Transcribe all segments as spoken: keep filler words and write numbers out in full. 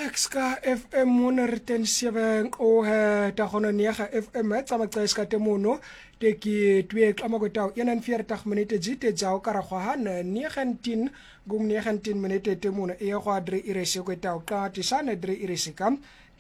Ska F M honderd sewe o he ta gona nega F M tsa maxa te mono te ki twee klama go tau eenenveertig minute jite jao karagwahan negentien gum negentien minute te mono e go drie irese go tau ka tisane drie irese kam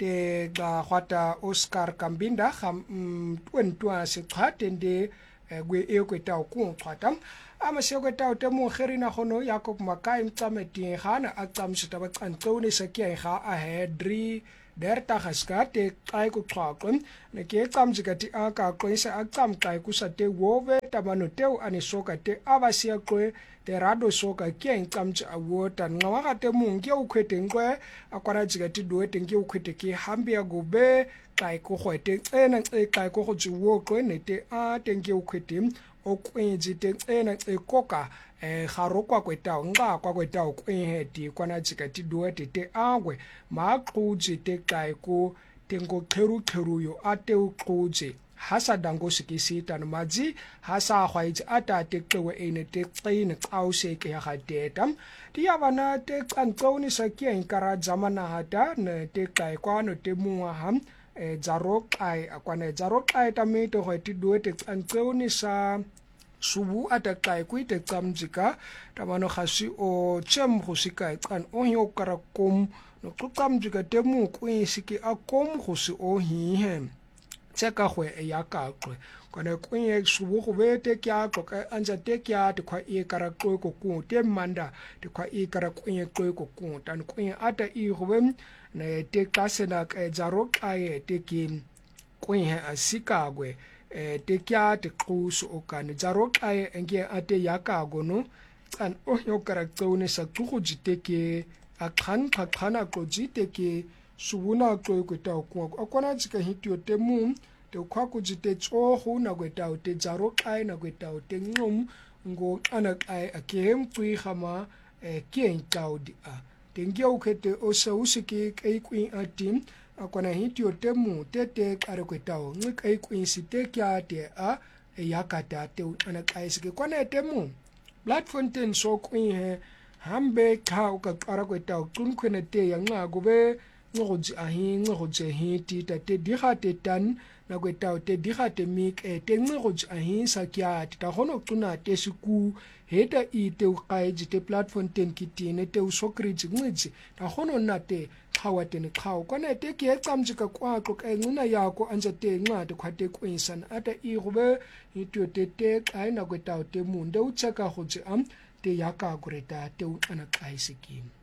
te ga gwata Oscar Kambinda gam twentwa se khatende gwe e go tau ku khatam ama se go tau te mo gerina gono Jacob Makai mtsameti gana a tsamsita ba tsantone se ke ga a hedri derta gaskate kai ku xaqon ne ke tsamjika ti aka qoisa a tsam kai ku sa te wove tamano teu ani soka te abasia qoe te rado soka ke tsamja awota ngawa te mungi u khwete ngwe akwara jika ti duete ngi u khwete ke hambia gobe kai ku khwete ena e kai ku khutsuwo qoe ne te a te ngi u khwete o kwenji te ena e koka eh garo kwa kwetao nga kwa kwetao kwehedi kwana jika ti duete te agwe ma quje te kai ko tengo kheru kheru yo ate u quje hasa dango sikisita maji hasa khwaiji ata te qewe ene te qine qause ke ya gadetam ti yabana te qantsoni sakia inkara zamana hata ne te kai kwano te muwa ham e jaro kai akwana jaro kai tamito ho ti duete qantsoni sa subu atakai kuite tsamjika tamano khasi o chem khusika kan o hyo karakom no tsamjika temu kuisiki akom khusi o hi he tseka khwe ya ka qwe kana kuye subu go bete kya tloka anja te kya te khwa e karakwe ko ku te manda te khwa e karakwe ko ko ku tan kuye ata i go bem ne te kasena ka jaro kae te kin kuye asika gwe e te kya te kusu o kan jaro kae nge ate yaka gono tsan o yo karaktone sa tugu jiteke a khan khakhana ko jiteke subuna ko ko ta ko akona jika hitio te mum te kwa ku jite tsoho na ko ta te jaro kae na ko ta te ngum ngo ana kae akem tui khama e kien taudi a te nge o kete o sa usiki kai kuin atim akona hitio temu tete kare kwetao ngik ai kuinsite kya te a e yakata te ana kaisike kwana temu Bloemfontein so kuin he hambe ka ka kara kwetao tun kwene te yanga gobe ngoji ahi ngoje hiti te diga te tan na kwetao te diga te mik e te ngoji ahi sakya ta hono tuna te siku heta i te ukai te Bloemfontein kitine te usokri ngiji ta hono na te khawate ni khaw kwana te ke tsamjika kwa ko ka nguna yako anja te ngade khwate kwinsan ata i gobe hityo te te kai na kwetao te munde uchaka hoje am te yaka kureta te utana kai sikim